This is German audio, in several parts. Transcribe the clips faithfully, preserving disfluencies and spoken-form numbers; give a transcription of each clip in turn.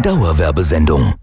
Dauerwerbesendung.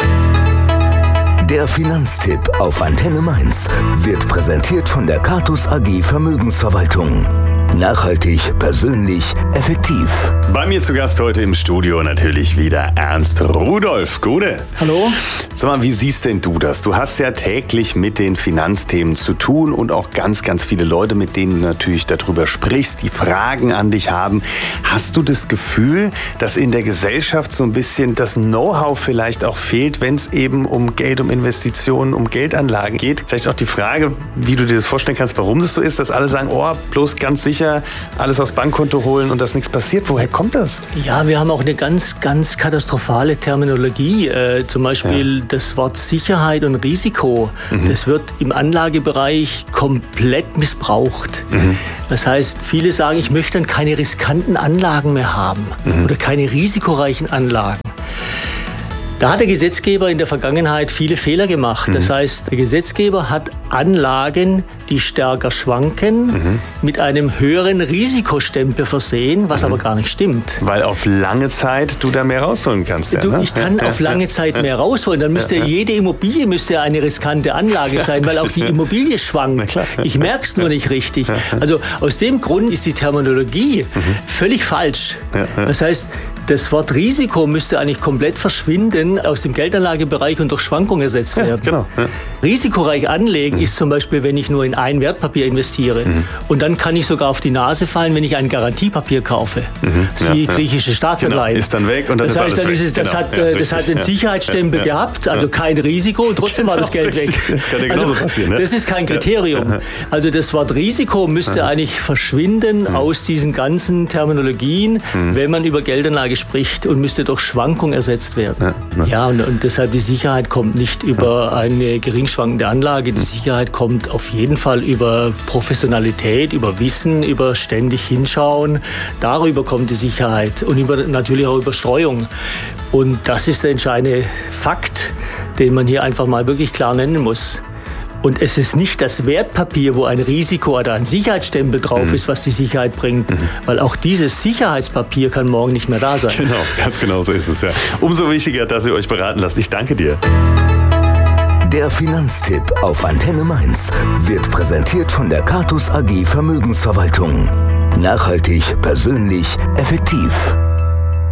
Der Finanztipp auf Antenne Mainz wird präsentiert von der Catus A G Vermögensverwaltung. Nachhaltig, persönlich, effektiv. Bei mir zu Gast heute im Studio natürlich wieder Ernst Rudolph. Gute. Hallo. Sag mal, wie siehst denn du das? Du hast ja täglich mit den Finanzthemen zu tun und auch ganz, ganz viele Leute, mit denen du natürlich darüber sprichst, die Fragen an dich haben. Hast du das Gefühl, dass in der Gesellschaft so ein bisschen das Know-how vielleicht auch fehlt, wenn es eben um Geld, um Investitionen, um Geldanlagen geht? Vielleicht auch die Frage, wie du dir das vorstellen kannst, warum das so ist, dass alle sagen, oh, bloß ganz sicher alles aufs Bankkonto holen und dass nichts passiert. Woher kommt das? Ja, wir haben auch eine ganz, ganz katastrophale Terminologie. Äh, zum Beispiel ja. das Wort Sicherheit und Risiko. Mhm. Das wird im Anlagebereich komplett missbraucht. Mhm. Das heißt, viele sagen, ich möchte dann keine riskanten Anlagen mehr haben mhm. oder keine risikoreichen Anlagen. Da hat der Gesetzgeber in der Vergangenheit viele Fehler gemacht. Mhm. Das heißt, der Gesetzgeber hat Anlagen, die stärker schwanken, mhm. mit einem höheren Risikostempel versehen, was mhm. aber gar nicht stimmt. Weil auf lange Zeit du da mehr rausholen kannst. Ja, du, ne? Ich kann auf lange Zeit mehr rausholen. Dann müsste jede Immobilie müsste eine riskante Anlage sein, weil auch die Immobilie schwankt. Ich merke es nur nicht richtig. Also aus dem Grund ist die Terminologie mhm. völlig falsch. Das heißt, das Wort Risiko müsste eigentlich komplett verschwinden, aus dem Geldanlagebereich und durch Schwankungen ersetzt werden. Ja, genau. Ja. Risikoreich anlegen mhm. ist zum Beispiel, wenn ich nur in ein Wertpapier investiere. Mhm. Und dann kann ich sogar auf die Nase fallen, wenn ich ein Garantiepapier kaufe. Mhm. Das ist die ja, griechische Staatsanleihe. Genau. Ist dann weg und dann das ist heißt, alles dann ist es, weg. das, genau. hat, ja, das hat einen ja. Sicherheitsstempel ja. gehabt, also kein Risiko und trotzdem genau, war das Geld richtig. weg. Das kann ja genauso also, passieren. Ne? Das ist kein Kriterium. Ja. Also das Wort Risiko müsste ja. eigentlich verschwinden mhm. aus diesen ganzen Terminologien, mhm. wenn man über Geldanlage spricht, und müsste durch Schwankung ersetzt werden. Ja, ja. ja und, und deshalb die Sicherheit kommt nicht über eine gering schwankende Anlage. Die Sicherheit kommt auf jeden Fall über Professionalität, über Wissen, über ständig hinschauen. Darüber kommt die Sicherheit und über, natürlich auch über Streuung. Und das ist der entscheidende Fakt, den man hier einfach mal wirklich klar nennen muss. Und es ist nicht das Wertpapier, wo ein Risiko oder ein Sicherheitsstempel drauf mhm. ist, was die Sicherheit bringt. Mhm. Weil auch dieses Sicherheitspapier kann morgen nicht mehr da sein. Genau, ganz genau so ist es ja. Umso wichtiger, dass ihr euch beraten lasst. Ich danke dir. Der Finanztipp auf Antenne Mainz wird präsentiert von der Catus A G Vermögensverwaltung. Nachhaltig, persönlich, effektiv.